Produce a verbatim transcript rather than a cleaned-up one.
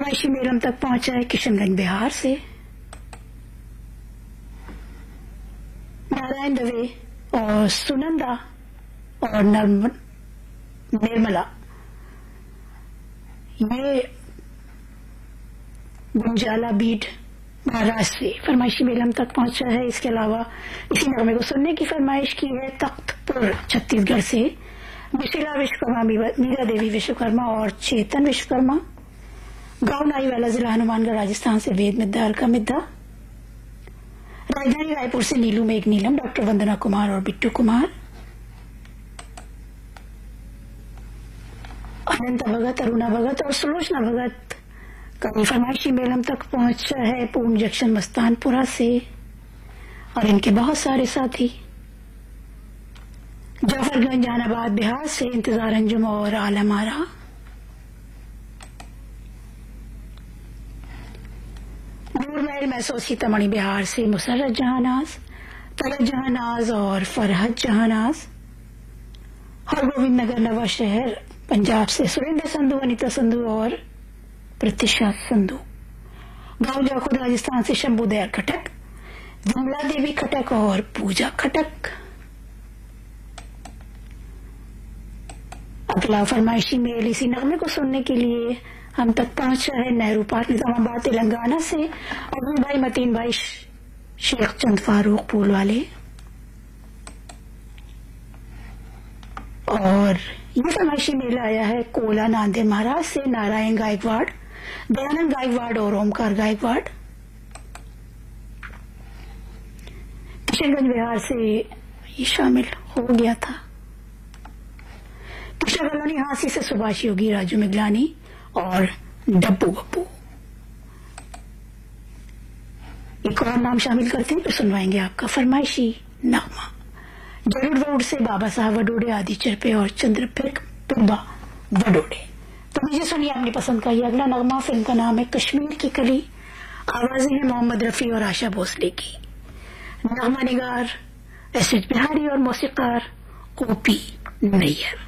फरमाइशी mail हम तक पहुंचा है किशनगंज बिहार से। नारायण दवे और सुनंदा और निर्मला ये गुंजाला बीट महाराष्ट्र से फरमाइशी मेल हम तक पहुंचा है। इसके अलावा इसी नगमे को सुनने की फरमाइश की है तख्तपुर छत्तीसगढ़ से मिशिला विश्वकर्मा, मीरा देवी विश्वकर्मा और चेतन विश्वकर्मा। गांव नाईवाला, जिला हनुमानगढ़, राजस्थान से वेद मिद्दा, अलका मिद्दा। राजधानी रायपुर से नीलू मेघ नीलम, डॉक्टर वंदना कुमार और बिट्टू कुमार। अनंता भगत, अरुणा भगत और सुलोचना भगत का फरमाइशी मेल हम तक पहुंचा है पूर्ण जंक्शन मस्तानपुरा से और इनके बहुत सारे साथी। जाफरगंज, जहानाबाद, बिहार से इंतजार अंजुम और आलम आरा। नूरमहल, मैसूर, सीतामढ़ी, बिहार से मुसर्रत जहानाज, तलत जहानाज और फरहत जहानाज। हरगोविंद नगर, नवा शहर, पंजाब से सुरेंद्र संधू, अनिता संधू और प्रतिशा संधू। गांव जाखुद, राजस्थान से शंभू दयाल खटक, विमला देवी खटक और पूजा खटक। अगला फरमाइशी मेल इसी नगमे को सुनने के लिए हम तक पहुंचा है नेहरू पार्क, निजामाबाद, तेलंगाना से अब्दुल भाई, मतीन भाई, शेख चंद फारूक पुल वाले। और ये फरमाइशी मेल आया है कोला, नांदेड़, महाराज से नारायण गायकवाड़, दयानंद गायकवाड़ और ओमकार गायकवाड़। किशनगंज, बिहार से ये शामिल हो गया था। कृष्णा कॉलोनी, हांसी से सुभाष योगी, राजू मिगलानी और डब्बू बब्बू। एक और नाम शामिल करते हैं, फिर सुनवाएंगे आपका फरमाइशी नगमा। जरूर रोड से बाबा साहब वडोडे, आदि चरपे और चंद्रपिक पिंबा वडोडे। तो मुझे सुनिए अपनी पसंद का ये अगला नगमा। फिल्म का नाम है कश्मीर की कली। आवाजें हैं मोहम्मद रफी और आशा भोसले की। नगमा निगार एस एच बिहारी और मौसीकार ओपी नैयर।